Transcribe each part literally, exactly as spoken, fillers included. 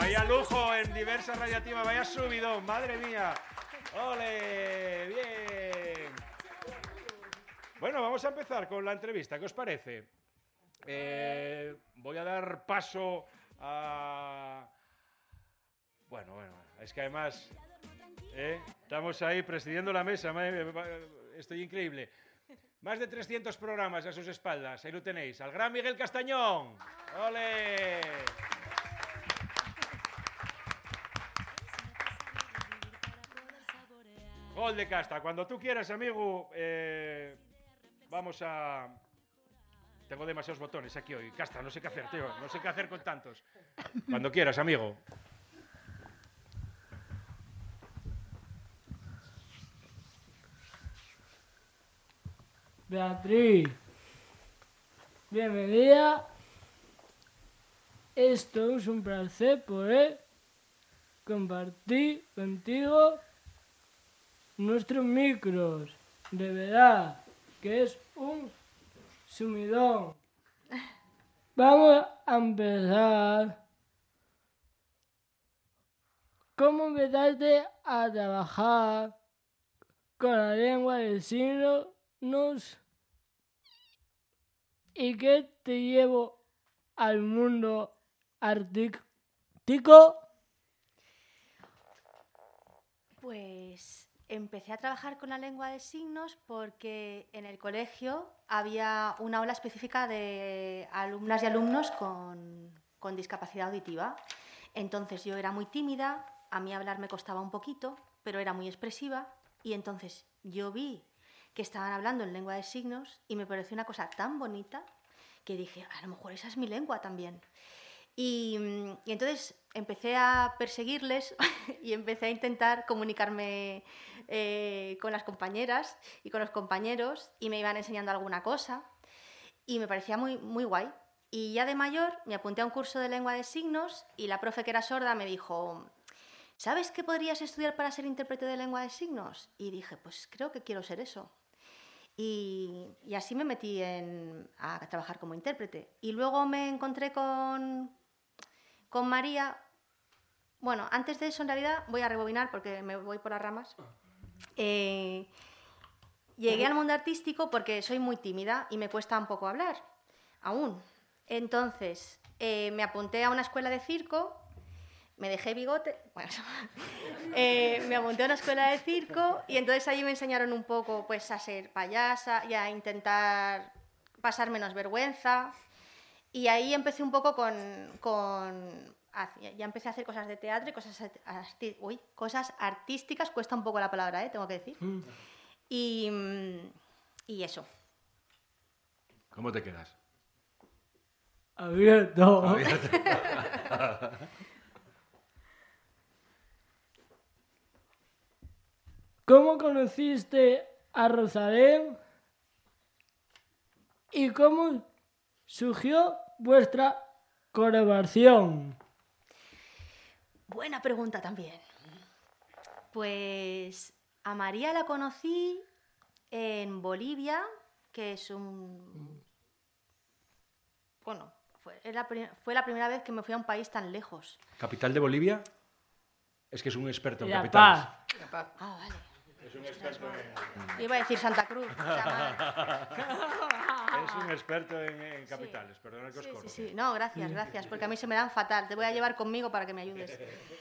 Vaya lujo en Diversa Radiativa, vaya subidón, madre mía. ¡Ole! ¡Bien! Bueno, vamos a empezar con la entrevista, ¿qué os parece? Eh, voy a dar paso a... Bueno, bueno, es que además eh, estamos ahí presidiendo la mesa, estoy increíble. Más de trescientos programas a sus espaldas, ahí lo tenéis, al gran Miguel Castañón. ¡Ole! Gol de Casta, cuando tú quieras, amigo, eh, vamos a... Tengo demasiados botones aquí hoy. Casta, no sé qué hacer, tío, no sé qué hacer con tantos. Cuando quieras, amigo. Beatriz, bienvenida. Esto es un placer poder compartir contigo nuestros micros. De verdad que es un sumidón. Vamos a empezar. ¿Cómo empezaste a trabajar con la lengua de signos? ¿Y qué te llevó al mundo artístico? Pues empecé a trabajar con la lengua de signos porque en el colegio había una aula específica de alumnas y alumnos con, con discapacidad auditiva. Entonces yo era muy tímida, a mí hablar me costaba un poquito, pero era muy expresiva, y entonces yo vi que estaban hablando en lengua de signos y me pareció una cosa tan bonita que dije, a lo mejor esa es mi lengua también. Y, y entonces empecé a perseguirles y empecé a intentar comunicarme eh, con las compañeras y con los compañeros, y me iban enseñando alguna cosa y me parecía muy, muy guay. Y ya de mayor me apunté a un curso de lengua de signos y la profe, que era sorda, me dijo, ¿sabes qué podrías estudiar para ser intérprete de lengua de signos? Y dije, pues creo que quiero ser eso. Y, y así me metí en, a trabajar como intérprete. Y luego me encontré con, con María. Bueno, antes de eso, en realidad, voy a rebobinar porque me voy por las ramas. Eh, llegué al mundo artístico porque soy muy tímida y me cuesta un poco hablar, aún. Entonces, eh, me apunté a una escuela de circo. Me dejé bigote, bueno, eh, me apunté a una escuela de circo y entonces allí me enseñaron un poco pues, a ser payasa y a intentar pasar menos vergüenza. Y ahí empecé un poco con... con ya empecé a hacer cosas de teatro y cosas, arti, uy, cosas artísticas, cuesta un poco la palabra, ¿eh? Tengo que decir. Mm. Y, y eso. ¿Cómo te quedas? Abierto. Abierto. ¿Cómo conociste a Rosalén y cómo surgió vuestra colaboración? Buena pregunta también. Pues a María la conocí en Bolivia, que es un... Bueno, fue la, fue la primera vez que me fui a un país tan lejos. ¿Capital de Bolivia? Es que es un experto en La capitales. Paz. La Paz. Ah, vale. Es un experto en... Iba a decir Santa Cruz. O sea, es un experto en, en capitales, sí. Perdona que os sí, corto. Sí, sí, no, gracias, gracias, porque a mí se me dan fatal. Te voy a llevar conmigo para que me ayudes.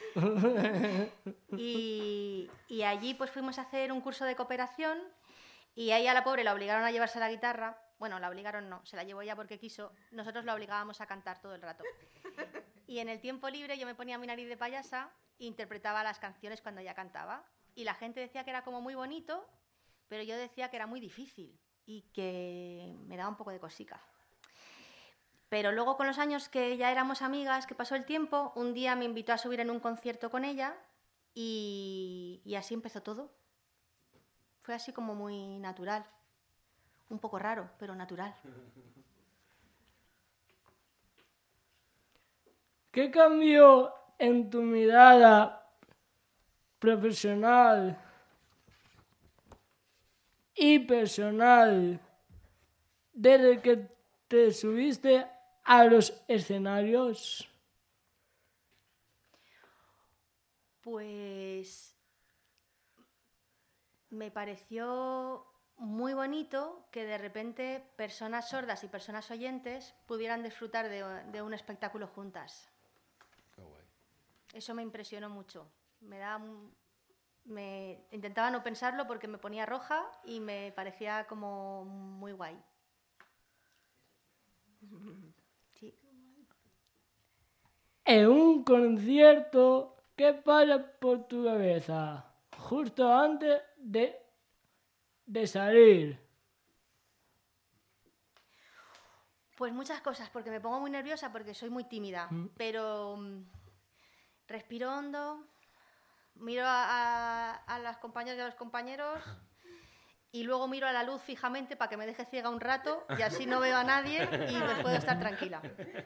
Y, y allí pues fuimos a hacer un curso de cooperación y ahí a la pobre la obligaron a llevarse la guitarra. Bueno, la obligaron no, se la llevó ella porque quiso. Nosotros la obligábamos a cantar todo el rato. Y en el tiempo libre yo me ponía mi nariz de payasa e interpretaba las canciones cuando ella cantaba. Y la gente decía que era como muy bonito, pero yo decía que era muy difícil y que me daba un poco de cosica. Pero luego, con los años que ya éramos amigas, que pasó el tiempo, un día me invitó a subir en un concierto con ella y, y así empezó todo. Fue así como muy natural. Un poco raro, pero natural. ¿Qué cambió en tu mirada profesional y personal desde que te subiste a los escenarios? Pues me pareció muy bonito que de repente personas sordas y personas oyentes pudieran disfrutar de, de un espectáculo juntas. Qué guay. Eso me impresionó mucho. Me da un- me intentaba no pensarlo porque me ponía roja y me parecía como muy guay. Sí. En un concierto, ¿qué pasa por tu cabeza justo antes de, de salir? Pues muchas cosas, porque me pongo muy nerviosa porque soy muy tímida, Mm. pero mm, respiro hondo, miro a, a, a las compañeras y a los compañeros y luego miro a la luz fijamente para que me deje ciega un rato y así no veo a nadie y me puedo estar tranquila.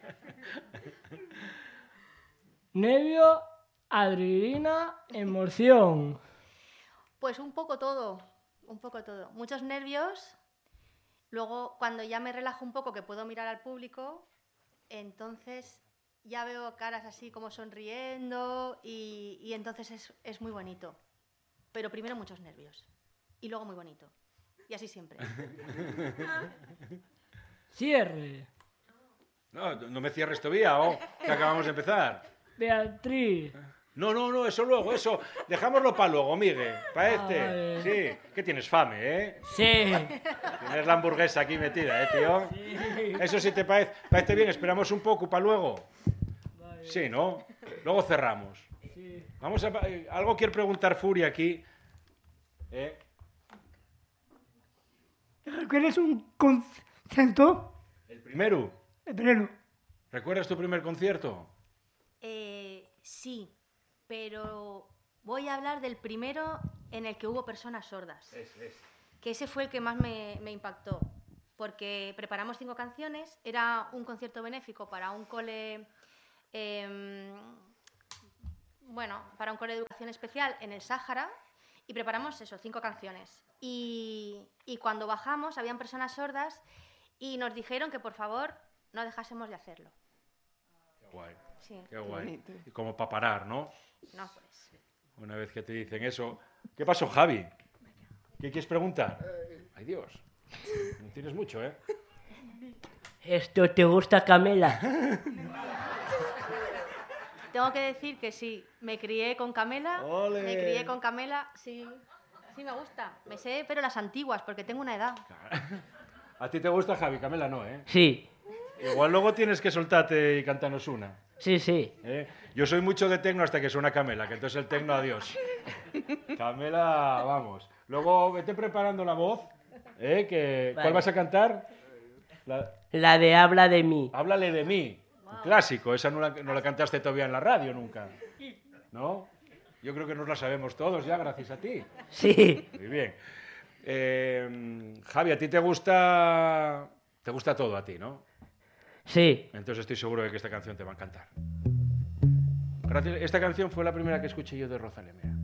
Nervio, adrenalina, emoción. Pues un poco todo, un poco todo. Muchos nervios, luego cuando ya me relajo un poco que puedo mirar al público, entonces ya veo caras así como sonriendo y, y entonces es, es muy bonito. Pero primero muchos nervios y luego muy bonito. Y así siempre. Cierre. No, no me cierres todavía, oh, que acabamos de empezar. Beatriz. No, no, no, eso luego, eso. Dejámoslo para luego, Miguel. Para Ah, este. vale. Sí, que tienes fame, ¿eh? Sí. Tienes la hamburguesa aquí metida, ¿eh, tío? Eso sí te parece, parece bien, esperamos un poco para luego. Sí, ¿no? Luego cerramos. Sí. Vamos a... eh, Algo quiere preguntar Furia aquí. ¿Eh? ¿Recuerdas un concierto? El primero. El primero. ¿Recuerdas tu primer concierto? Eh, sí, pero voy a hablar del primero en el que hubo personas sordas. Que ese fue el que más me, me impactó, porque preparamos cinco canciones, era un concierto benéfico para un cole, eh, bueno, para un cole de educación especial en el Sáhara, y preparamos eso, cinco canciones. Y, y cuando bajamos habían personas sordas y nos dijeron que por favor no dejásemos de hacerlo. Qué guay, Sí, qué guay. Y como para parar, ¿no? no pues. Una vez que te dicen eso. ¿Qué pasó, Javi? ¿Qué quieres preguntar? Ay, Dios. No tienes mucho, ¿eh? ¿Esto te gusta, Camela? Tengo que decir que sí, me crié con Camela, ¡Ole! me crié con Camela, sí, sí me gusta, me sé, pero las antiguas, porque tengo una edad. ¿A ti te gusta, Javi? Camela no, ¿eh? Sí, Igual luego tienes que soltarte y cantarnos una. sí, sí. ¿eh? Yo soy mucho de tecno hasta que suena Camela, que entonces el tecno, adiós. Camela, vamos. Luego vete preparando la voz, ¿eh? Que, ¿Cuál Vale. vas a cantar? La- La de habla de mí. Háblale de mí. Un clásico, esa no la, no la cantaste todavía en la radio nunca. ¿No? Yo creo que nos la sabemos todos ya, gracias a ti. Sí, Muy bien. Eh, Javi, a ti te gusta... Te gusta todo a ti, ¿no? sí. Entonces estoy seguro de que esta canción te va a encantar. Gracias. Esta canción fue la primera que escuché yo de Rosalía.